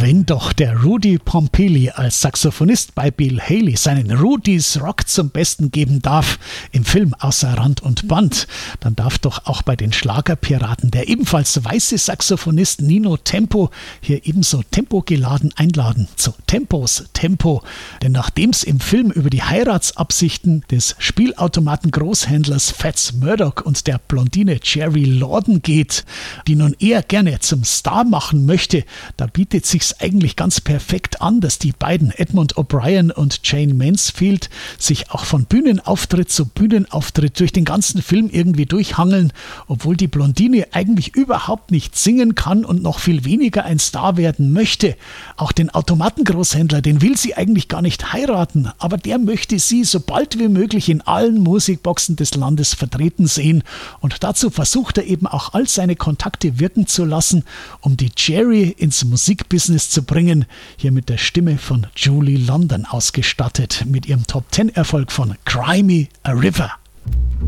Wenn doch der Rudy Pompili als Saxophonist bei Bill Haley seinen Rudys Rock zum Besten geben darf, im Film Außer Rand und Band, dann darf doch auch bei den Schlagerpiraten der ebenfalls weiße Saxophonist Nino Tempo hier ebenso tempogeladen einladen zu Tempos Tempo. Denn nachdem es im Film über die Heiratsabsichten des Spielautomaten-Großhändlers Fats Murdoch und der Blondine Jerry Lorden geht, die nun eher gerne zum Star machen möchte, da bietet sich's eigentlich ganz perfekt an, dass die beiden Edmund O'Brien und Jane Mansfield sich auch von Bühnenauftritt zu Bühnenauftritt durch den ganzen Film irgendwie durchhangeln, obwohl die Blondine eigentlich überhaupt nicht singen kann und noch viel weniger ein Star werden möchte. Auch den Automatengroßhändler, den will sie eigentlich gar nicht heiraten, aber der möchte sie so bald wie möglich in allen Musikboxen des Landes vertreten sehen und dazu versucht er eben auch all seine Kontakte wirken zu lassen, um die Jerry ins Musikbusiness zu bringen, hier mit der Stimme von Julie London ausgestattet, mit ihrem Top-10-Erfolg von Cry Me a River.